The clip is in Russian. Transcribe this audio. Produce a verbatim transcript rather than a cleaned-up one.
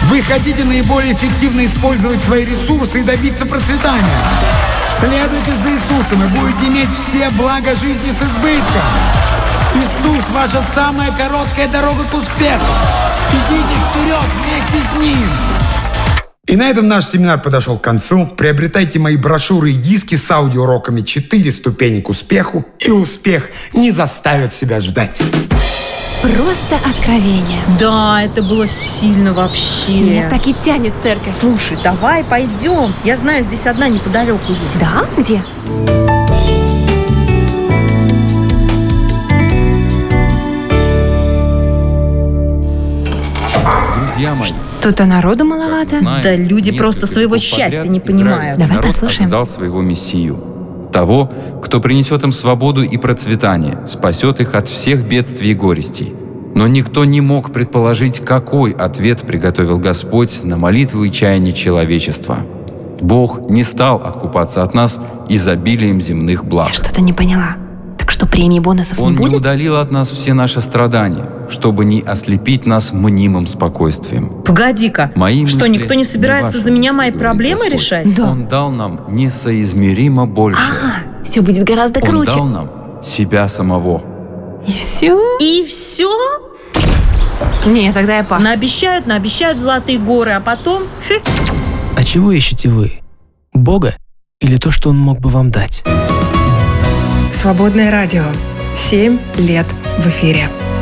Вы хотите наиболее эффективно использовать свои ресурсы и добиться процветания? Следуйте за Иисусом и будете иметь все блага жизни с избытком. Иисус – ваша самая короткая дорога к успеху. Идите вперед вместе с Ним. И на этом наш семинар подошел к концу. Приобретайте мои брошюры и диски с аудиоуроками «Четыре ступени к успеху», и успех не заставит себя ждать. Просто откровение. Да, это было сильно вообще. Меня так и тянет в церковь. Слушай, давай пойдем. Я знаю, здесь одна неподалеку есть. Да? Где? Друзья мои, Тут-то народу маловато. знаем, Да люди несколько просто своего веков счастья подряд не понимают. израильский Давай народ послушаем. ожидал своего Мессию. Того, кто принесет им свободу и процветание, спасет их от всех бедствий и горестей. Но никто не мог предположить, какой ответ приготовил Господь на молитву и чаяние человечества. Бог не стал откупаться от нас изобилием земных благ. Я что-то не поняла. Так что премии бонусов Он не не будет? удалил от нас все наши страдания, чтобы не ослепить нас мнимым спокойствием. Погоди-ка, Мои что, мысли никто не собирается ваши за меня мысли, мои говорит проблемы Господь. решать? Да. Он дал нам несоизмеримо больше. А, все будет гораздо Он круче. дал нам себя самого. И все? И все? Не, тогда я пас. Наобещают, наобещают золотые горы, а потом... Фи. А чего ищете вы? Бога или то, что Он мог бы вам дать? Свободное радио. Семь лет в эфире.